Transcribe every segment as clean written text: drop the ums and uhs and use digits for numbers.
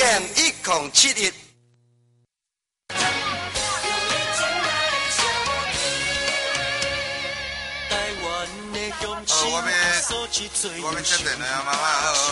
AM1071。 我们接电话妈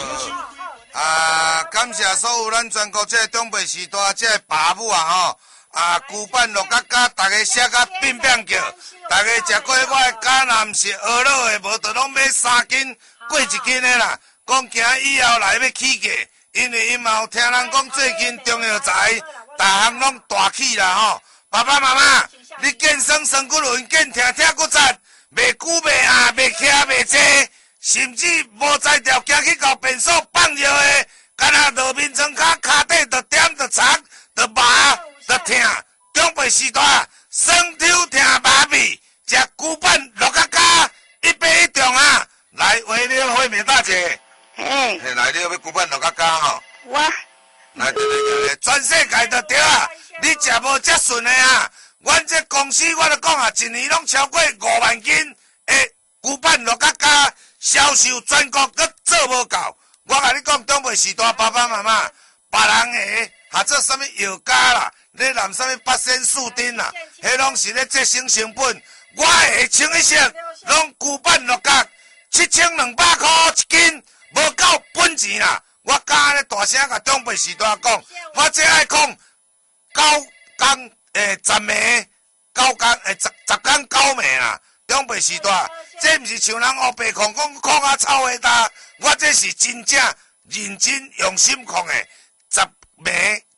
妈感谢所有咱全国这中北时代这爸母旧版乐嘎嘎，大家写甲变变叫，大家食过我的橄榄是鹅肉的，无就拢买3斤过1斤的啦。讲今以后来要起价，因为因嘛有听人讲最近中药材，大项拢大起啦爸爸妈妈，你健身身骨轮，健听骨折，袂久袂硬，袂徛袂坐。甚至无才调，行去到便所放尿的，干那落面床骹底就点就长就麻就疼。中北时代酸抽疼麻痹，食旧版乐嘎嘎100一重来为了惠民大姐，来了要旧版乐嘎嘎我来全世界就对你食无遮顺的阮这公司我就讲一年拢超过5万斤的旧版乐嘎嘎。销售全国阁做无够，我甲你讲，中北时代爸爸妈妈，别人的或者什么药家啦，咧含什么八仙树丁啦，迄拢是咧节省成本。我的清一色拢旧版落价7200块1斤，无够本钱啦。我敢咧大声甲中北时代讲，我这爱讲9工10暝9工10工9暝啦。中北时代，这毋是像人黑白控讲啊臭的哒，我这是真正认真用心控的10工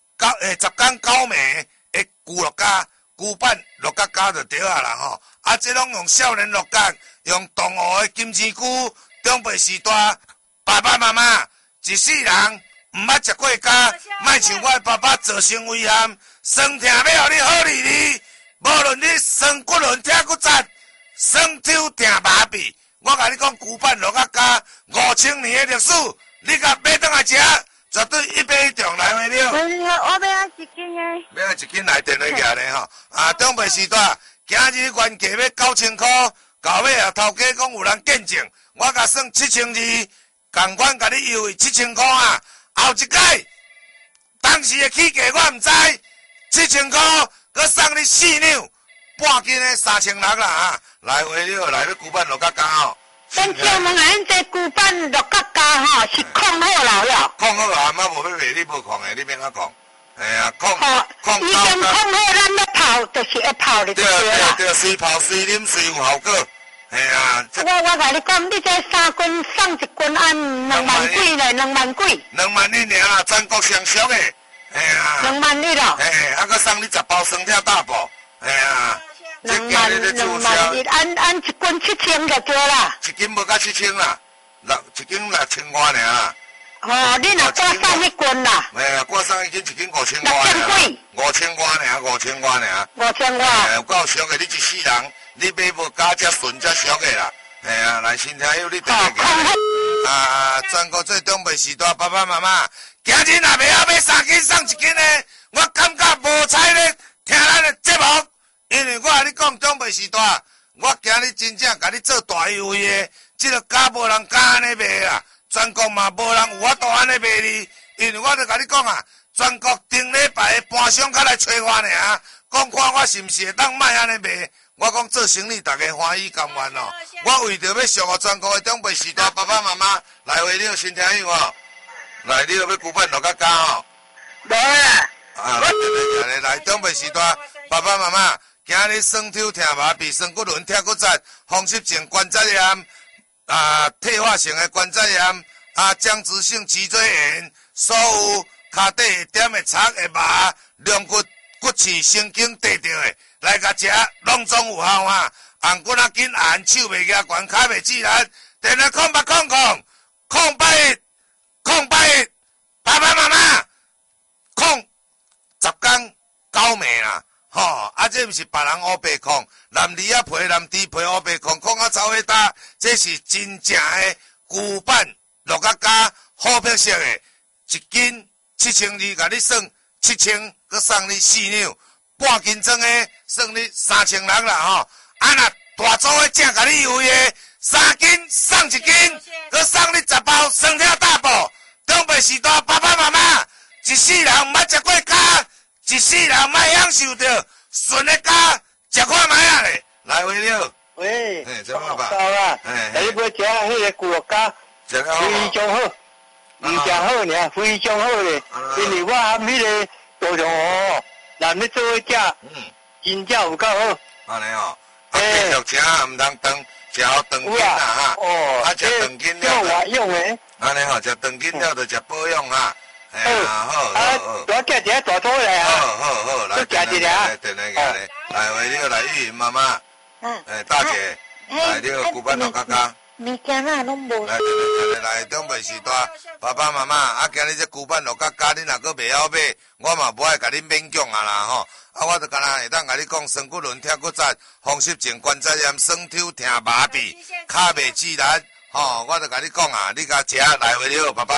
9暝的旧乐家、旧版乐家家就对啦这拢用少年乐家，用同学的金针菇，中北时代爸爸妈妈一世人毋捌食过家，莫像我的爸爸造成危险，酸痛要互你好哩哩，无论你酸骨轮、疼骨折。酸抽疼麻痹，我甲你讲，旧版乐嘎加5000年的历史，你甲买倒来食，绝对100一重来回了。 我要1斤诶。 要1斤来电话寄咧中北时代，今日原价要9000块，到尾头家讲有人见证，我甲算7200，共款甲你优惠7000块后一届，当时的起价我毋知，7000块，佮送你4两。半斤的3600啦来回了来要旧版乐嘎嘎咱叫问咱这旧版乐嘎嘎是控好了控好啊，妈无要卖你无控的，你免甲控。控以前控好咱要泡，就是会泡的。 对，随泡随啉随有效果。 我甲你讲，你这3斤送1斤按2万几嘞，2万几。 2万1尔啦，全国上俗的。 2万1咯。 佮送你10包酸跳大补。 2万1，按1斤7000就对啦。 1斤无到7000啦，1斤6000块尔。 你若多送1斤啦。 我送1斤1斤5000块尔。5000块尔，5000块尔。 5000块。 有够俗的，你一世人，你买无加遮顺遮俗的啦。来新听友，你电话寄。全国最中北时代爸爸妈妈，今日若袂晓买3斤送1斤的，我感觉无彩咧听咱的节目。因为我甲你讲，中北时代，我今日真正甲你做大优惠的，这个价无人敢安尼卖啦，全国嘛无人有法度安尼卖你，因为我就甲你讲全国顶礼拜的搬商较来找我尔，讲看我是毋是会当卖安尼卖，我讲做生意大家欢喜甘愿我为着要上互全国的中北时代爸爸妈妈来回了新听友来你要旧版乐嘎加无啦。 来中北时代爸爸妈妈。今日酸抽疼麻痹、酸骨轮、疼骨折、风湿性关节炎、退化性的关节炎、僵直性脊椎炎，所有骹底点的擦的麻、两骨骨刺神经跌着的，来甲食拢总有效红骨紧按，手袂夹悬，脚袂自然。电话0800-081-081，爸爸妈妈10工9暝啦。这毋是别人黑白控，男儿啊配男猪配黑白控，控啊走回搭，这是真正的旧版乐嘎嘎好白色的，1斤7200，甲你算7000，佮送你4两，半斤装的算你3600啦若大组的正甲你优惠的，3斤送1斤，佮送你10包酸跳大补，东北时代爸爸妈妈。一一世人毋捌食过咖，一世人毋捌享受着纯的咖，食看卖啊咧！来回了。 喂， 怎么办？ 到啦，你要食迄个骨肉咖， 非常好，唔食好尔，非常好咧。因为我含迄个多上河，男咧做伙食，真正有够好。 安尼哦，继续食毋通长，食好长筋啦哈。 哦， 食长筋了。 我用诶。 安尼吼，食长筋了就食保养哈。好。 我夹一个大拖来啊。 好，来，来，来，为了来玉妈妈。大姐，来了古板老嘎嘎。 物件哪拢无。 来，长辈时代，爸爸妈妈，啊，今日这古板老嘎嘎，你若阁袂晓买，我嘛无爱甲你勉强啊啦吼。啊，我就干那会当甲你讲，酸骨轮跳骨折、风湿症、关节炎、酸痛、疼麻痹、骹袂自然，吼，我就甲你讲啊，你甲食来回了，爸爸。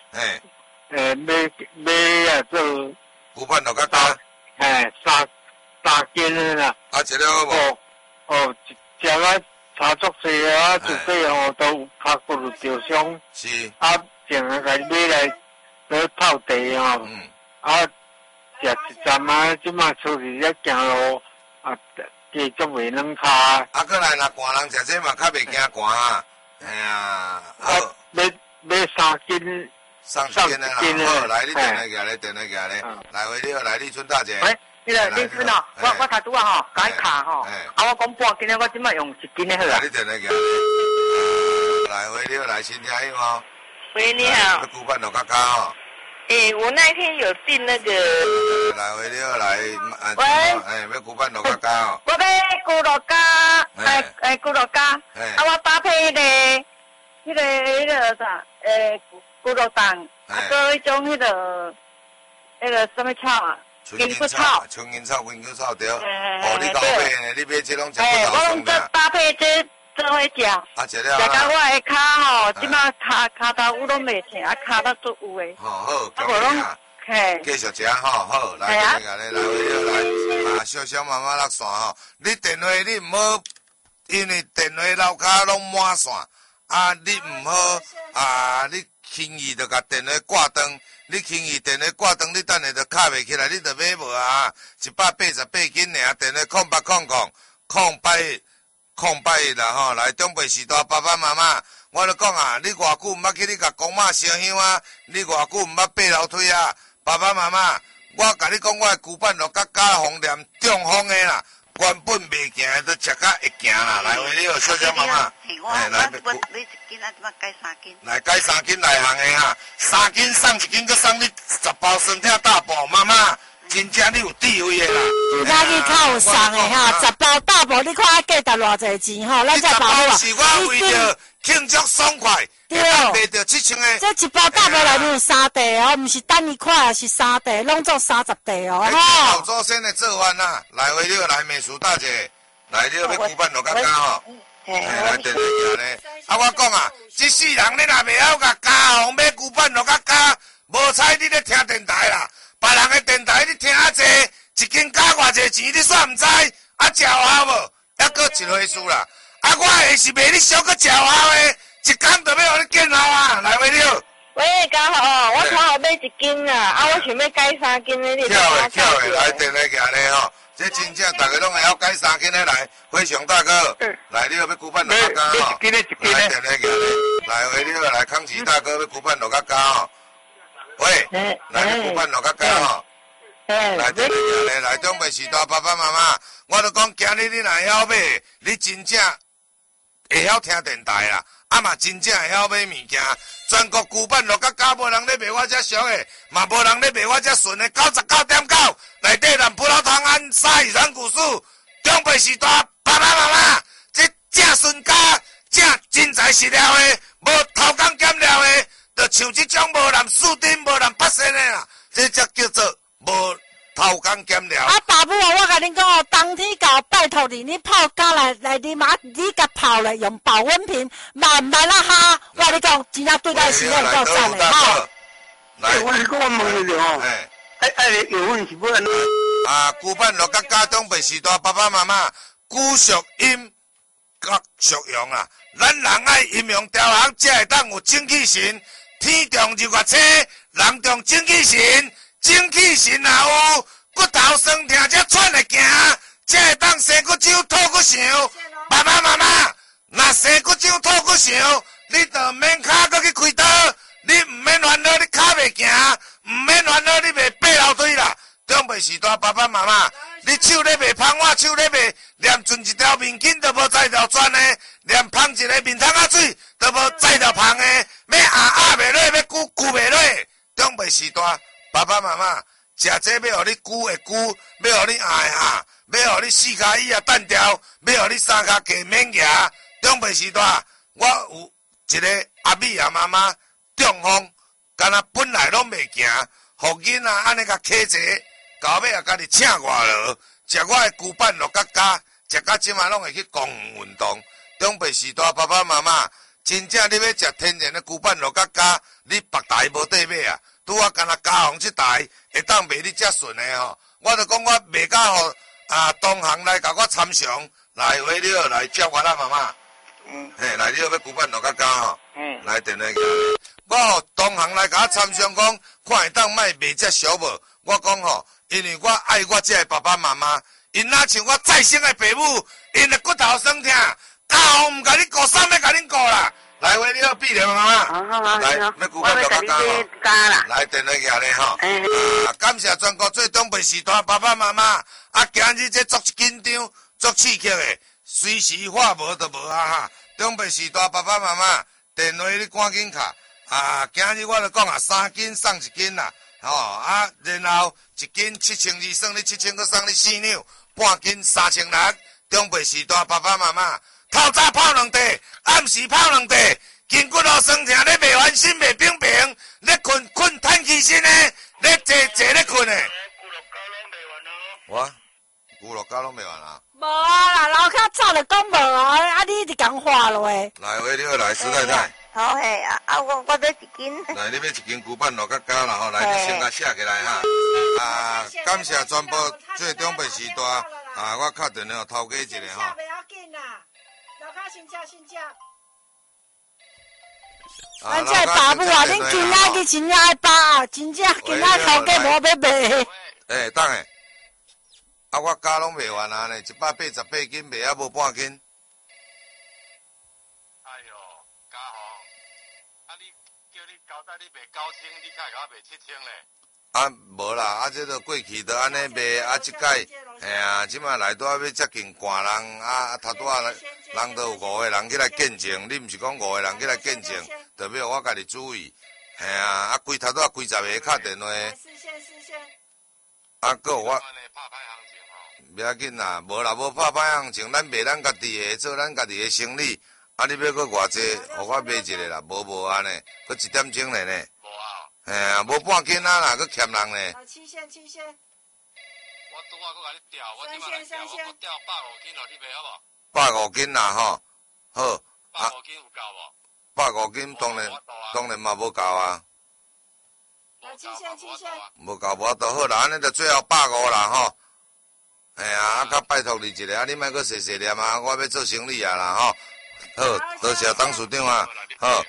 买啊做古板老嘎嘎。 三斤的啦。 啊，食了好无？ 食啊差足济啊，就这吼都脚骨就受伤。 是。 啊，正啊，甲你买来泡茶吼。啊，食一站啊，即马出去咧行路啊，继续袂软骹。 啊，过来若寒人食这嘛较袂惊寒啊。哎呀，好。 买3斤。 3斤的啦，好，来你电来举咧，来回了，来李春大姐。 李春哦，我头拄啊吼，甲伊卡吼，啊我讲半斤的，我即摆用1斤的好啊。 来你电来举咧，来回了，来新听友哦。 喂，你好。 古板老嘎嘎哦。 我那天有订那个。 来回了，来。 喂。 要古板老嘎嘎哦。 我买骨肉咖，骨肉咖，啊我搭配迄个啥，骨肉蛋，啊搁一种迄个什么草啊？ 春英草，温球草对。哦，你搞买呢？你买这拢食不我拢这搭配这伙食。 啊，食了。 食到我的骹吼，即马骹头有拢袂疼，啊骹都足有诶。 好，恭喜啊！继续食吼，好，来回了，来，啊，小小妈妈落线吼，你电话你唔好，因为电话楼骹拢满线，啊，你唔好啊，你轻易就甲电话挂断。你轻易电话挂断，你等下就卡袂起来，你就买无啊！188斤尔，电话08000881啦吼！来长辈时代，爸爸妈妈，我咧讲啊，你偌久毋捌去你甲公妈烧香啊？你偌久毋捌爬楼梯啊？爸爸妈妈，我甲你讲，我的旧板路甲假风念中风的啦，原本袂行的都食甲会行啦！来回了，小小妈妈， 来买1斤啊，即马改3斤。 来改3斤内行的哈，3斤送1斤，佮送你10包酸痛大补，妈妈，真正你有智慧的啦。 咱去较有送的哈，10包大补，你看价值偌济钱吼，咱才包啊。 是我为着庆祝爽快， 对， 卖着7千的。 这一包大补内面有3袋哦，毋是单一块，是3袋，拢做30袋哦。 老祖先的做法呐，来回了，来美术大姐，来了要古板落较加吼。来电来行咧，啊我讲啊，这世人你若袂晓甲家红买古板落较加，无彩你咧听电台啦，别人的电台你听啊济，一斤加偌济钱你煞毋知，啊食有效无？还搁一回事啦，啊我下是卖你少搁食有效的，一工就要互你见效啊，来袂了。 喂，刚好我刚好买1斤啊，啊我想要改3斤的，你巧的，来电来行咧吼。这真正大家拢会晓改3斤的来，辉翔大哥，来你要古板落较加吼，来电来行咧，来回了来康琪大哥要古板落较加吼，喂，来古板落较加吼，来电来行咧，来长辈时代爸爸妈妈，我都讲今日你若晓买，你真正会晓听电台啦，啊嘛真正会晓买物件，全国古板落较加无人咧卖我遮俗的，嘛无人咧卖我遮纯的99.9。内底南葡萄糖胺沙乙酸古素，长辈时代爸爸妈妈，这正纯家正真材实料的，无偷工减料的，就像这种无人树丁、无人八仙的啦，这才叫做无偷工减料。 啊，爸母啊，我甲恁讲哦，冬天到，拜托你泡咖来啉啊，你甲泡来用保温瓶，慢慢啊哈，我跟你讲，真正对咱身体够赞的哈。 来， 我是讲我问你哦。有问题不能啊，古板落甲家长辈时代爸爸妈妈，古属阴，甲属阳啊。咱人爱阴阳调和，才会当有精气神。天重日月星，人重精气神， 精气神也有，骨头酸痛才喘会行，才会当生骨酒吐骨想。爸爸妈妈，若生骨酒吐骨想，你就免骹搁去开刀，你毋免烦恼你骹袂行，毋免烦恼你袂爬楼梯啦。长辈时代，爸爸妈妈，你手咧袂芳，我手咧袂连存一条面巾都无载条转的，连芳一个面汤仔水都无载条芳的，要压袂落，要久袂落。长辈时代，爸爸妈妈，食这要互你久会久，要互你压会压，要互你四脚椅啊单调，要互你三脚架免夹。长辈时代，我有一个阿美啊妈妈中风，敢若本来拢袂行，互囡仔安尼甲起坐。到尾也家己请外落，食我的牛板肉夹夹，食到即马拢会去公园运动。长辈时代，爸爸妈妈，真正你要食天然的牛板肉夹夹，你别台无得买啊！拄啊，干那嘉宏这台会当卖你遮顺的吼。我就讲我卖甲互同行来甲我参详，来回了来接我啦，妈妈。嘿，来你要牛板肉夹夹吼。来电话去。我互同行来甲我参详讲，看会当卖卖遮俗无？我讲吼。因为我爱我这个爸爸妈妈，因若像我再生的父母，因的骨头酸痛，家红唔甲你顾，啥要甲恁顾啦？来，话你要闭了妈妈。来，要牛板肉夹夹吼。来，电话下咧吼。感谢全国最长辈时代爸爸妈妈，今日这足紧张、足刺激的，随时话无就无啊哈。长辈时代爸爸妈妈，电话你赶紧卡。今日我就讲3斤送1斤啦。然后1斤7200，算你7000，搁送你4两，半斤3600。长辈时代，爸爸妈妈，透早泡两地，暗时泡两地，筋骨头酸痛，你袂烦心，袂冰冰，你困叹气身呢，你坐咧困呢。我牛肉糕拢袂完啊。 无啊，老较早就讲无啊，你一讲话落诶。 来，话你好，来，师太太。 好嘿我要1斤。 来，你要1斤牛板肉夹夹啦吼，来你先甲写起来哈。感谢全部最长辈时代我敲电话头家一下吼。 不要紧啦，老卡先食。咱这爸母啊，恁今仔日真正爱包，真正今仔头家无要卖。 等下，我家拢卖完啊呢，188斤卖啊无半斤。你卖9000，你才甲我卖7000咧？无啦，这都过去都安尼卖，即摆，即摆来拄要接近寒人，头拄人都有5个人起来见证，你毋是讲5个人起来见证，就要我家己注意，规头拄规10个敲电话，搁有我，不要紧啦，无啦，无拍歹行情，咱卖咱家己的，做咱家己的生意。你要搁偌济，互我买一个啦，无安尼，搁1点钟咧呢。无半斤啊啦，搁欠人咧。 7线。 我拄仔搁甲你调，我即摆调，我调150斤，互你卖好无？150斤啦吼，好。150斤有够无？150斤当然嘛无够啊。 7线。 无够无都好啦，安尼就最后150啦吼。较拜托你一下，你莫搁细念啊，我要做生意啊啦吼。好，多谢董事长啊！好，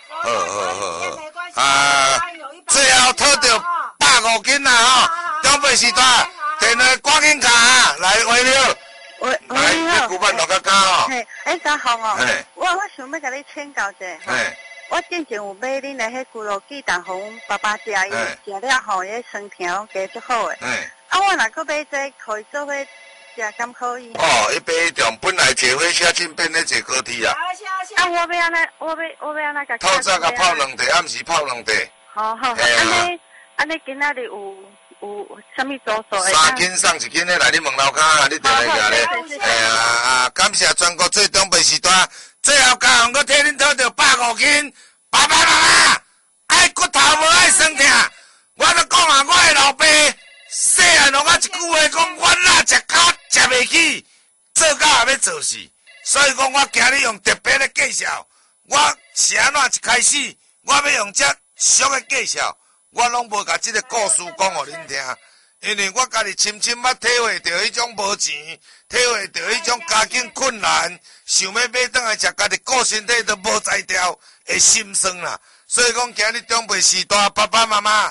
最后讨到150斤啦吼！长辈时代，电话赶紧卡来回了。来，你牛板肉夹夹吼。 嘉宏哦，我想要甲你请教者。我之前有买恁的迄咕噜鸡蛋，互阮爸爸食，伊食了吼，伊酸条加足好诶。我若搁买这，可以做伙。敢可以？ 一杯从本来坐火车进变咧坐高铁啊！ 我要安尼，我要安尼甲。 透早甲泡两地，暗时泡两地。 好，安尼今仔日有啥物做的 ？3斤送1斤的，来你门楼骹，你电话下咧。感谢全国最长辈时代，最后嘉宏搁替恁讨到150斤。爸爸妈妈，爱骨头无爱酸痛，我都讲啊，我的老爸。细汉拢一句话讲，我哪食卡食袂起，做到也要做事。所以讲，我今日用特别的介绍，我是安怎一开始，我要用这俗的介绍，我拢无甲这个故事讲互恁听，因为我家己深深捌体会到迄种无钱，体会到迄种家境困难，想要买倒来食，家己顾身体都无才调的心酸啦。所以讲，今日长辈时代，爸爸妈妈。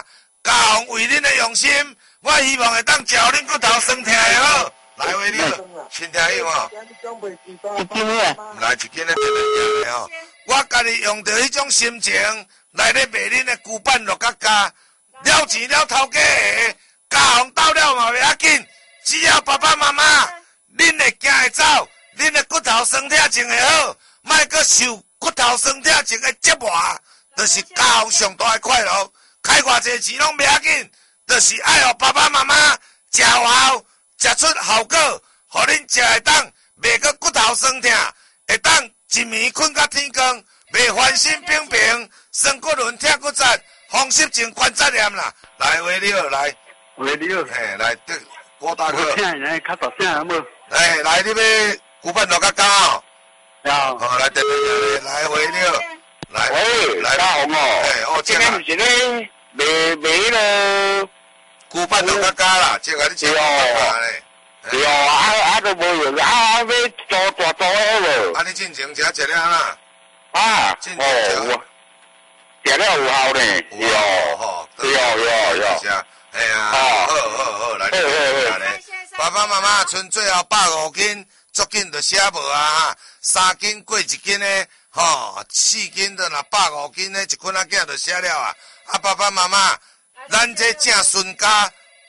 嘉宏为恁的用心，我希望会当照恁骨头酸痛的好。来，为你先听有无？ 一斤的， 来一斤的，一吼。我家己用着迄种心情来咧卖恁的旧版乐角家，了钱了头家的，嘉宏到了嘛袂要紧，只要爸爸妈妈恁会行会走，恁的骨头酸痛症会好，莫阁受骨头酸痛症的折磨，就是嘉宏上大的快乐。开偌济钱拢袂要紧，就是爱互爸爸妈妈食有效，食出效果，互恁食会当，袂阁骨头酸痛，会当一暝困到天光，袂翻身冰冰，酸骨轮痛骨折，风湿症关节炎啦。来，维你好，来， 维你好， 嘿，来，郭大哥， 我听人较大声有无？ 哎，来，你要古板落较高哦。 有。 哦，来，电话来，维你好。来， 喂， 来， 嘉宏哦， 哎，我今天不是咧卖迄个古板落较高啦，这个你讲嘞。 对哦，都无用，要做大做好无？ 你进前食了啦？ 进前食了有效呢。 有吼，有。哎呀，好，来，爸爸妈妈剩最后150斤，足紧就写无啊，3斤过1斤呢。吼，4斤的若150斤的，一捆仔囝就写了啊！爸爸妈妈，咱这正顺家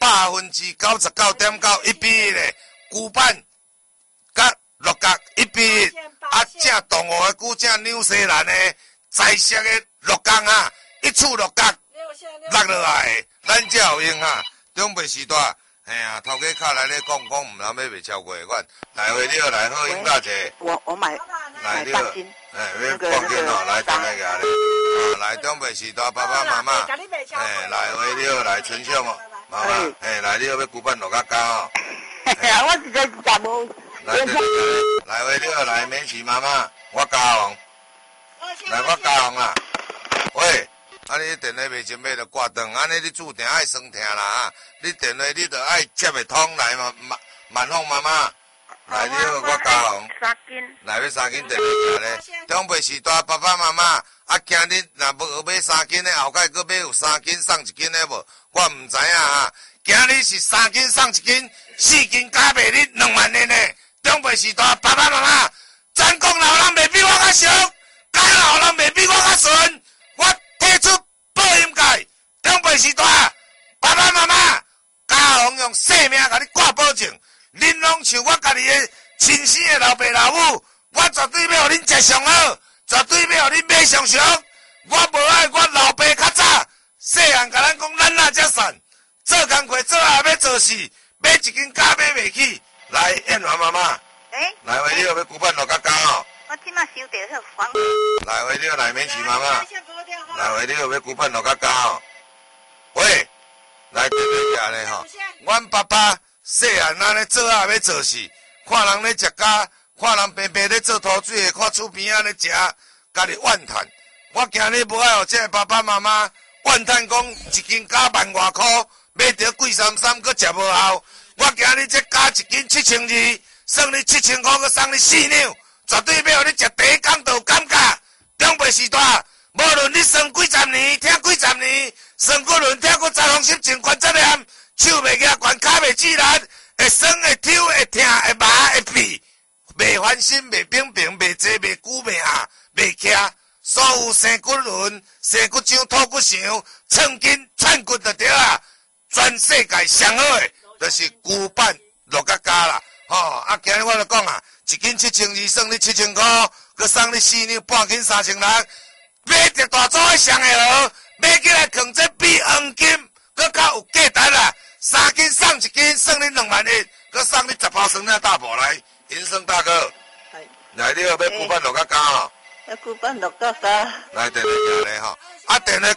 99.9%一比一的旧版甲六角一比一，正动物的古正纽西兰的彩色的六角啊，一处六角落落来，咱才有用啊！中辈时代，哎呀，头家卡来咧讲，唔通要卖超过款。来，回你好，来好，应大姐。 我买半斤。 哎，要放心哦，来，进来个咧，来中辈时代爸爸妈妈，哎，来回你好，来陈秀哦，妈妈，哎，来你好要古板落较高哦。 我直接食无。 来回你好，来美琪妈妈，我嘉宏，来我嘉宏啦。喂，你电话袂真买就挂断，安尼你注定爱酸痛啦啊！你电话你着爱接会通来嘛，慢放妈妈。来，你好，我嘉宏。 3斤。 来要3斤电话食咧，长辈时代爸爸妈妈惊恁若无买3斤的，后盖佫买有3斤送1斤的无？我唔知影啊，惊你是3斤送1斤，4斤加卖你2万元呢。长辈时代爸爸妈妈，全国老人袂比我较俗，家老人袂比我较顺。我提出保险界，长辈时代爸爸妈妈，嘉宏用性命甲你挂保证。恁拢像我家己的亲生的老爸老母，我绝对要互恁食上好，绝对要互恁买上俗。我无爱我老爸较早细汉甲咱讲，咱哪才散，做工课做也要做事，买1斤加买袂起。来，燕华妈妈，来为你要古板落较高哦。 我即马收到迄房。 来为你来美琪妈妈，来为你要古板落较高哦。喂，来电话咧吼，阮爸爸。细汉咱咧做啊要做事，看人咧食家，看人平平咧做土水，看厝边仔咧食，家己怨叹。我今日无爱互这爸爸妈妈怨叹讲1斤加1万外块，买着贵33佫食无效。我今日这加1斤7200，算你7000块佫送你4两，绝对要互你食第一工就有感觉。长辈时代，无论你算几十年，听几十年，酸骨轮听骨风湿症关节炎。手袂举悬，脚袂自然，会酸会抽会痛会麻会痹，袂翻身袂冰冰，袂坐袂久袂下袂徛，所有生骨轮、生骨掌、吐骨肠、寸筋串骨就对啊！全世界上好的，就是旧版落角家啦。吼，今日我就讲啊，1斤7200，算你7000块，佮送你4两半斤3600，买着大组的上会好，买起来放这比黄金佮较有价值啦。3斤送1斤，算你2万元，佮送你10包酸菜大补来，银生大哥，来你要要古板落较高吼， 要古板落较高。 来电话行咧吼，电话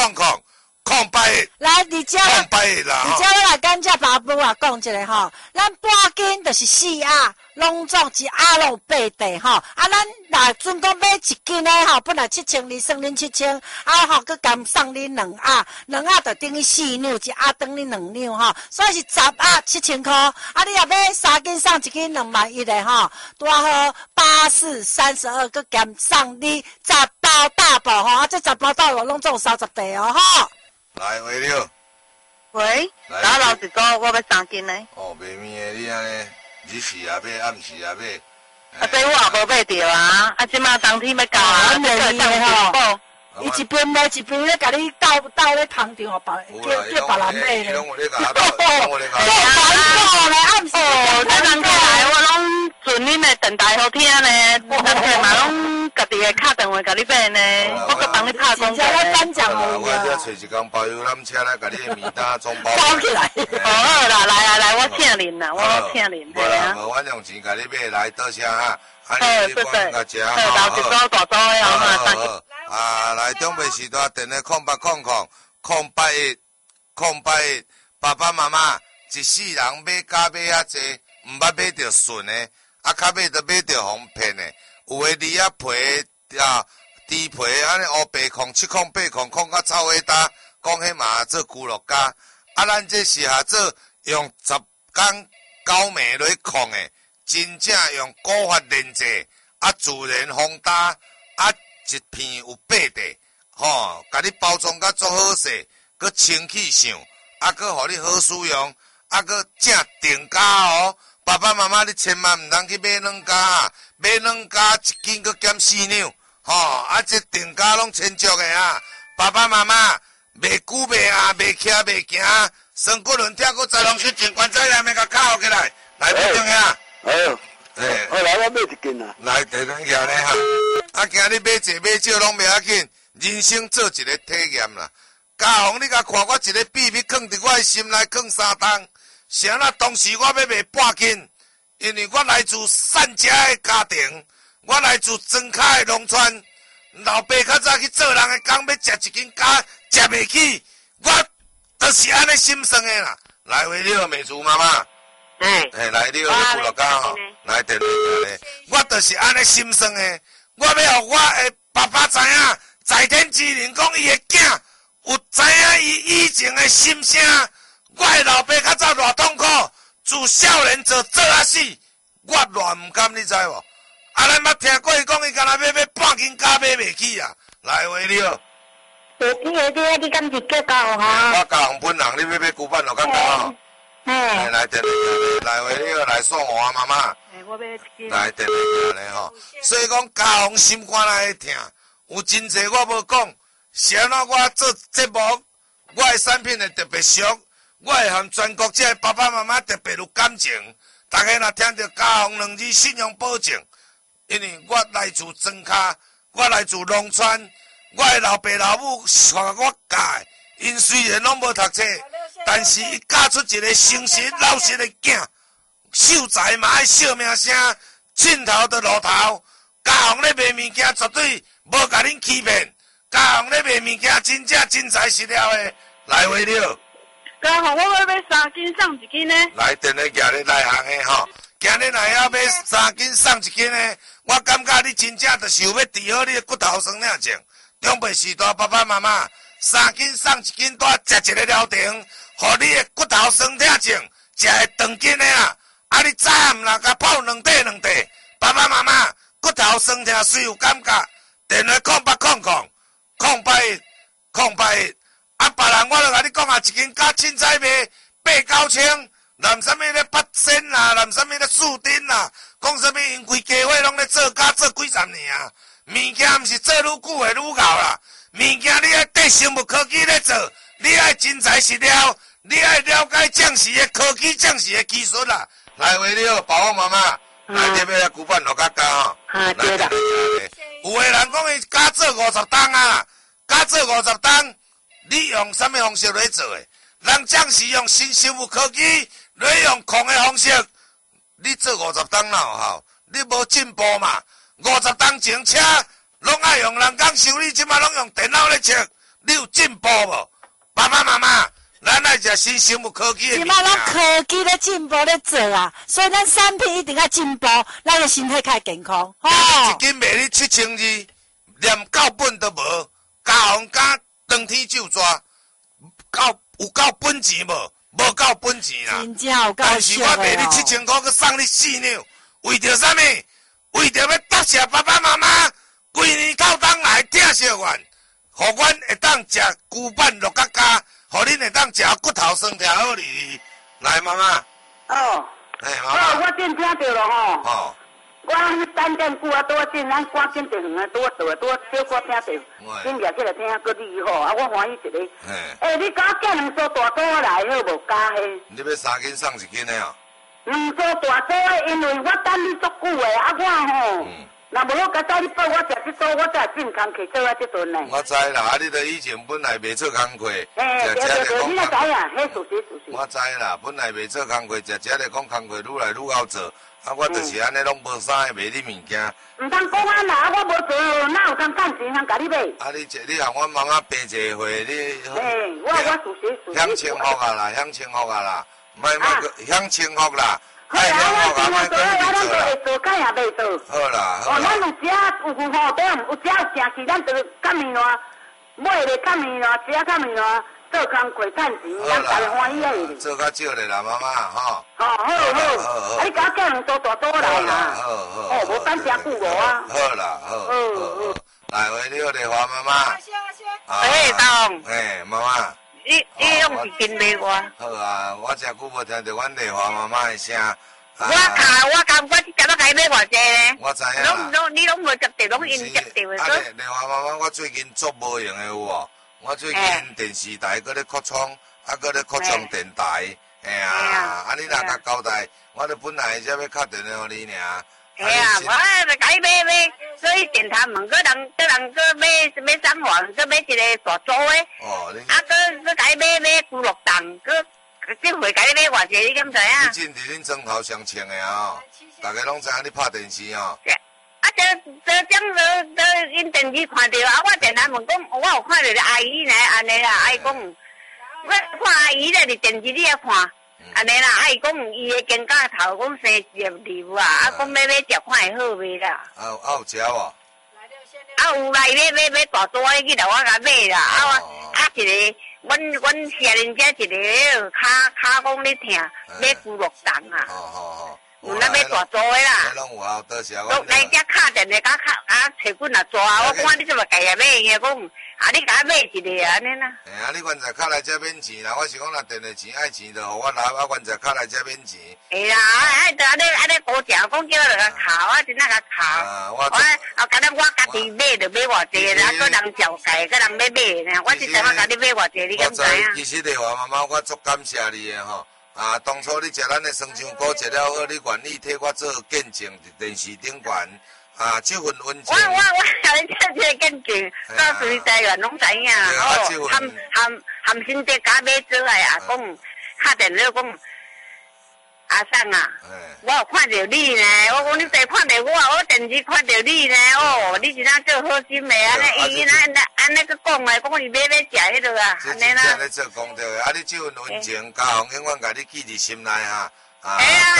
0800。 来，而且我来跟这爸母啊讲一下吼，咱半斤就是4鸭，拢总1鸭拢8块吼。咱若准讲买1斤的吼，本来7200，算恁7000，佮甘送恁2鸭，2鸭就等于4两，1鸭等于2两吼，所以是10鸭7000块。你若买3斤送1斤2万1的吼，多好8432，佮甘送你10包大包吼，这10包大包拢总30袋哦吼。 来，为了喂，打老实说，我要3斤呢。 哦，卖面的你安尼，日时也买，暗时也买。 这我也无买着啊！即马当天要到啊， 你个上吼。伊一边卖一边咧，甲你倒咧汤场，叫别人买咧。 拢有咧甲我倒，拢有咧甲我倒。 哦，来暗时这人过来，我拢顺恁的电台好听呢，当时嘛拢家己会敲电话甲你买呢，我搁帮你拍广告。 我颁奖我只找一工包游览车来甲你的面单装包起来。 好啦，来，我请恁啦，我请恁。 无啦，无阮用钱甲你买来倒车哈。 对，老一组大组的好。啊，来中北时段电的0800081081，爸爸妈妈一世人买家买遐济，毋捌买着顺的，啊，较买着买着互骗的，有的梨仔皮啊，猪皮安尼乌白控、7控、8控，控到臭尾搭，讲迄嘛做咕噜家，啊，咱这是下做用10工高镁来控的，真正用古法炼制，啊，自然烘搭，啊。一片有8块，吼，甲你包装甲足好势，佮清气上，啊，佮互你好使用，啊，佮正定价哦。爸爸妈妈，你千万毋通去买软价，买软价一斤佮减4两，吼，啊，这定价拢千足的啊。爸爸妈妈，袂久袂啊，袂徛袂行，身骨轮跳佮再拢去尽管再来，免甲卡起来，来不中呀？ 好来，我买一斤啦。 来，地段徛咧哈。啊，今日买济买少拢袂要紧，人生做一个体验啦。家宏，你甲看我一个秘密，藏伫我的心内，藏3冬。啥啦？当时我要卖半斤，因为我来自善家的家庭，我来自庄卡的农村。老爸较早去做人的工，要食一斤假，食袂起，我就是安尼心酸的啦。来，为了美珠妈妈。来，你好，你过来讲吼，来电话咧，我就是安尼心酸的，我要互我的爸爸知影，在天之灵讲伊的囝有知影伊以前的心声，我的老爸较早偌痛苦，自少年做啊死，我偌毋甘，你知无？啊，咱捌听过伊讲，伊干那要半斤假买袂起啊，来话你好。 你敢是叫家宏啊？ 我家宏本人，你要买旧版就较讲吼。来电话来话你好，来送我啊妈妈。 我要一斤。 来电话咧吼，所以讲家宏心肝内会疼，有真济我无讲，是安怎我做节目，我的产品会特别俗，我会和全国这爸爸妈妈特别有感情。大家若听到家宏2字信用保证，因为我来自庄卡，我来自农村，我的老爸老母带我教，因虽然拢无读册。但是伊教出一个诚实老实的囝，秀才嘛爱小名声，凊头就路头。家宏咧卖物件绝对无甲恁欺骗，家宏咧卖物件真正真材实料的。来话了， 家宏，我要买3斤送1斤呢。 来电话举咧内行的吼，今日若要买3斤送1斤的，我感觉你真正就是有要治好你的骨头酸领症。中北时代爸爸妈妈3斤送1斤，带食一个疗程。互你的骨头酸痛症，食会长筋的啊！啊，你早暗若甲泡2块，爸爸妈妈骨头酸痛虽有感觉，电话0800081081，啊，别人我就甲你讲啊，1斤假凊彩卖8、9千，南什么咧8仙啦，南什么咧4丁啦，讲什么因规家伙拢咧做假做几10年啊！物件毋是做愈久会愈敖啦，物件你爱缀生物科技咧做，你爱真材实料。你爱了解将士的科技、将士的技术啦，来话你好，爸爸妈妈，来这边来古板落较高吼。 对啦。 有的人讲伊加做50担啊，加做50担，你用什么方式来做的？人将士用新生物科技来用控的方式，你做50担哪有效？你无进步嘛？50担前车拢爱用人工修理，即马拢用电脑来测，你有进步无？爸爸妈妈。咱爱食新生物科技的物件。 即马拢科技咧进步咧做啊，所以咱产品一定要进步，咱个身体较健康。吼， 一斤卖你7000字，连够本都无，家宏敢当天就抓，有够本钱无？无够本钱啦。 真正有够但是我卖你7000块，佮送你4两，为着啥物？为着要答谢爸爸妈妈，规年到冬来疼惜阮，互阮会当食旧版乐家家。 互恁会当食骨头酸条好哩。来，妈妈。 哦。 哎，妈妈。 我真听到了吼。 哦。 我等阵久啊，多进咱赶紧电话多做，多小可听到，今日起来听个你好啊，我欢喜一个。你甲我寄两组大组来好无？加迄。 你要3斤送1斤的哦。 两组大组的，因为我等你足久的，啊我吼。若无我甲早你报，我食这组，我才进工课做啊这顿呢。 我知啦，你著以前本来袂做工课， 对，你若知影，迄事实。 我知啦，本来袂做工课，食食咧讲工课愈来愈好做。啊，我就是安尼，拢无啥卖你物件。 唔通讲安啦，我无做，哪有通赚钱通甲你买？ 啊，你向阮妈妈平一个会，你。 我事实。 享清福啊啦，享清福啊啦，莫享清福啦。 好啦，我做，咱都会做，干也袂做。 好啦。 咱有食有吼，对，有食有正事，咱就较面乱，买咧较面乱，食较面乱。做工课赚钱，咱大家欢喜个。 做较少咧啦，妈妈吼。 好。啊，你甲我叫人做大多来啦。好。无等真久无啊。 好啦，好。来，喂，你好，丽华妈妈。 东。 妈妈。 你用是真卖我。 好啊，我真久无听到阮丽华妈妈的声。 我讲，我今仔该买偌济呢？ 我知影啦。 你拢无接到，拢因接到的。 丽华妈妈，我最近做无用的有无？我最近电视台搁咧扩充，搁咧扩充电台，你若甲交代，我咧本来才要敲电话互你尔。 我甲伊买，所以电台问个人买装潢，搁买一个大组的。搁甲伊买咕噜蛋，这回甲伊买偌济，你敢知影？ 你真伫恁庄头上穿的哦，大家拢知影你拍电视哦。因电视看到啊，我电台问讲，我有看到阿姨呢，安尼啦，阿姨讲，我看阿姨咧伫电视里咧看，安尼啦，阿姨讲伊的肩胛头讲生4个礼物啊，讲要食看会好袂啦。 有食哦。 有来买大组的去头我甲买啦，一个，阮下人家一个骹讲咧疼，买咕噜蛋啊。有咱要大组的啦， 拢有啊，多谢。 来只敲电话，找阮也抓，我看你怎么家也买个讲，你甲我买一个安尼啦。 你原在敲来这免钱啦，我是讲若电话钱爱钱就互我拿，我原在敲来这免钱。 啦，就安尼高价，讲叫我来敲，我真那个敲。我家己买就买偌济啦，个人照介，个人要买呢，我是想我家己买偌济，你敢知影？ 其实丽华妈妈，我足感谢你的吼。当初你食咱的酸香菇食了好，你愿意替我做见证伫电视顶悬，这份温情。 我甲你这个见证，到时台员拢知影，含心在家买做来啊，讲敲电话讲阿桑啊，我有看到你呢，我讲你再看到我电视看到你呢，你是哪做好心的啊？伊安尼个讲的，讲伊买食迄落啊，安尼啦。 你做公道的，你这份温情，家父永远甲你记伫心内哈。 我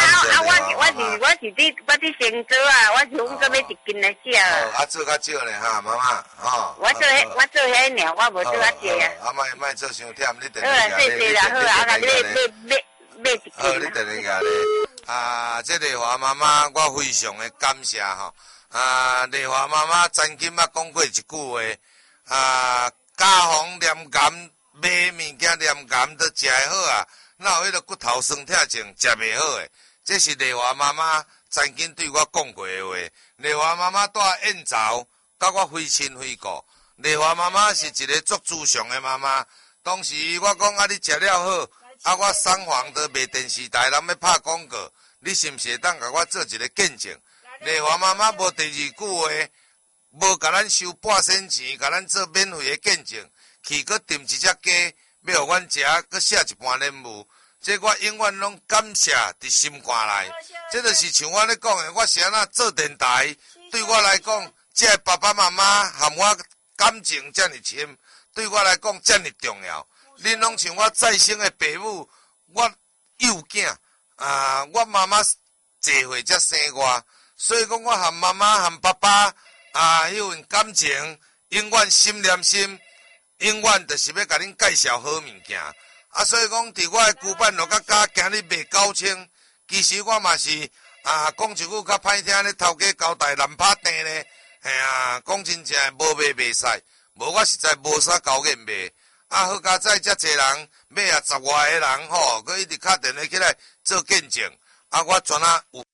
是先做啊，我是讲个买1斤来食。 做较少咧哈，妈妈， 我做迄尔，我无做较济啊。 莫做伤忝，你等下。好啦，谢啦，好啦，你买1斤。 好，你等下咧。这丽华妈妈，我非常的感谢吼。丽华妈妈曾经讲过一句话，家风黏感，买物件黏感都食会好啊。哪有迄个骨头酸痛症食袂好诶？这是丽华妈妈曾经对我讲过的话。丽华妈妈住燕巢，甲我非亲非故。丽华妈妈是一个足自强的妈妈。当时我讲你食了好，我送房都卖电视台，人要拍广告，你是毋是会当甲我做一个见证？丽华妈妈无第二句话，无甲咱收半仙钱，甲咱做免费的见证，去搁订一只鸡。要互阮食，搁写一半任务，这我永远拢感谢伫心肝内。这就是像我咧讲的，我是安那做电台，对我来讲，这爸爸妈妈含我感情遮尔深，对我来讲遮尔重要。恁拢像我再生的爸母，我幼囝我妈妈坐岁才生我，所以讲我含妈妈含爸爸迄份感情，永远心连心。永远就是要甲恁介绍好物件，所以讲伫我的旧板路甲家今日卖9千，其实我嘛是讲一句较歹听咧，头家交代难拍定咧，讲真正无卖袂使，无我实在无啥交易卖， 啊，好佳哉，遮侪人买啊10外个人吼，佮一直敲电话起来做见证，啊，我全啊有